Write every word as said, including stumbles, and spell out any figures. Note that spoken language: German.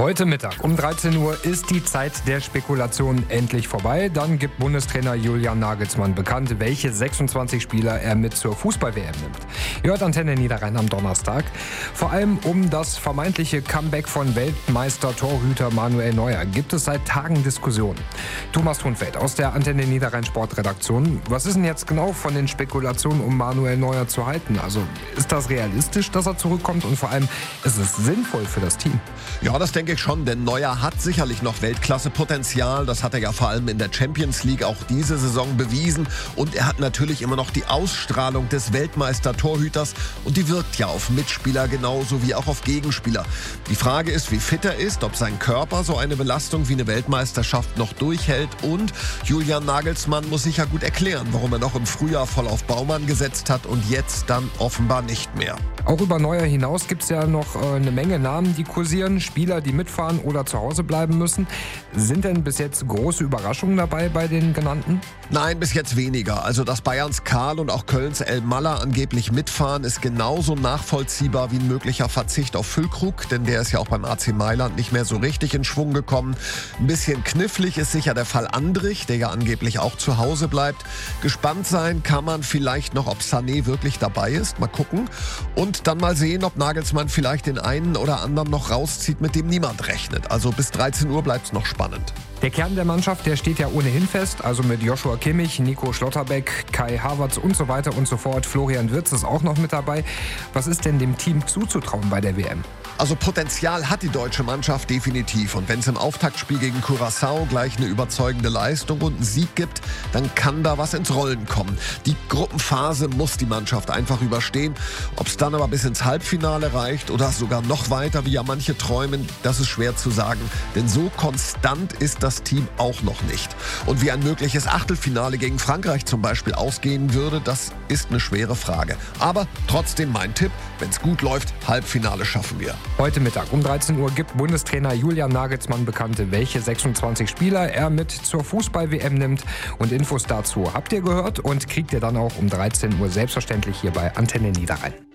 Heute Mittag um dreizehn Uhr ist die Zeit der Spekulation endlich vorbei. Dann gibt Bundestrainer Julian Nagelsmann bekannt, welche sechsundzwanzig Spieler er mit zur Fußball-W M nimmt. Ihr hört Antenne Niederrhein am Donnerstag. Vor allem um das vermeintliche Comeback von Weltmeister-Torhüter Manuel Neuer gibt es seit Tagen Diskussionen. Thomas Thunfeld aus der Antenne Niederrhein Sportredaktion. Was ist denn jetzt genau von den Spekulationen um Manuel Neuer zu halten? Also ist das realistisch, dass er zurückkommt, und vor allem ist es sinnvoll für das Team? Ja, das denke ich schon, denn Neuer hat sicherlich noch Weltklasse-Potenzial. Das hat er ja vor allem in der Champions League auch diese Saison bewiesen. Und er hat natürlich immer noch die Ausstrahlung des Weltmeister-Torhüters. Und die wirkt ja auf Mitspieler genauso wie auch auf Gegenspieler. Die Frage ist, wie fit er ist, ob sein Körper so eine Belastung wie eine Weltmeisterschaft noch durchhält. Und Julian Nagelsmann muss sicher gut erklären, warum er noch im Frühjahr voll auf Baumann gesetzt hat und jetzt dann offenbar nicht mehr. Auch über Neuer hinaus gibt es ja noch äh, eine Menge Namen, die kursieren. Spieler, die mitfahren oder zu Hause bleiben müssen. Sind denn bis jetzt große Überraschungen dabei bei den genannten? Nein, bis jetzt weniger. Also, dass Bayerns Karl und auch Kölns El Maller angeblich mitfahren, ist genauso nachvollziehbar wie ein möglicher Verzicht auf Füllkrug, denn der ist ja auch beim A C Mailand nicht mehr so richtig in Schwung gekommen. Ein bisschen knifflig ist sicher der Fall Andrich, der ja angeblich auch zu Hause bleibt. Gespannt sein kann man vielleicht noch, ob Sané wirklich dabei ist. Mal gucken. Und dann mal sehen, ob Nagelsmann vielleicht den einen oder anderen noch rauszieht, mit dem niemand rechnet. Also bis dreizehn Uhr bleibt es noch spannend. Der Kern der Mannschaft, der steht ja ohnehin fest, also mit Joshua Kimmich, Nico Schlotterbeck, Kai Havertz und so weiter und so fort. Florian Wirtz ist auch noch mit dabei. Was ist denn dem Team zuzutrauen bei der W M? Also Potenzial hat die deutsche Mannschaft definitiv. Und wenn es im Auftaktspiel gegen Curaçao gleich eine überzeugende Leistung und einen Sieg gibt, dann kann da was ins Rollen kommen. Die Gruppenphase muss die Mannschaft einfach überstehen. Ob es dann aber bis ins Halbfinale reicht oder sogar noch weiter, wie ja manche träumen, das ist schwer zu sagen. Denn so konstant ist das Team auch noch nicht. Und wie ein mögliches Achtelfinale gegen Frankreich zum Beispiel ausgehen würde, das ist eine schwere Frage. Aber trotzdem mein Tipp, wenn es gut läuft, Halbfinale schaffen wir. Heute Mittag um dreizehn Uhr gibt Bundestrainer Julian Nagelsmann bekannt, welche sechsundzwanzig Spieler er mit zur Fußball-W M nimmt. Und Infos dazu habt ihr gehört und kriegt ihr dann auch um dreizehn Uhr selbstverständlich hier bei Antenne Niederrhein.